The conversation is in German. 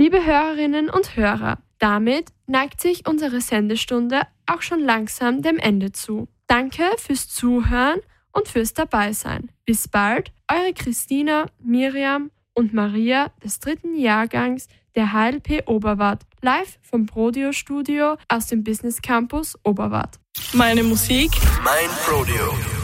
Liebe Hörerinnen und Hörer, damit neigt sich unsere Sendestunde auch schon langsam dem Ende zu. Danke fürs Zuhören und fürs Dabeisein. Bis bald, eure Christina, Miriam und Maria des 3. Jahrgangs der HLP Oberwart, live vom Prodeo Studio aus dem Business Campus Oberwart. Meine Musik, mein Prodeo.